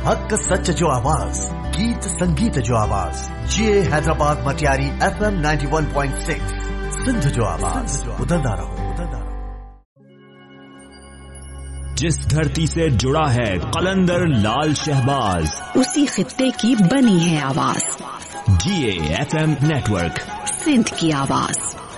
हक सच जो आवाज, गीत संगीत जो आवाज, ये हैदराबाद मटियारी FM 91.6 सिंध जो आवाज, उदलदा रहो। जिस धरती से जुड़ा है कलंदर लाल शहबाज, उसी खित्ते की बनी है आवाज। GA FM नेटवर्क, सिंध की आवाज।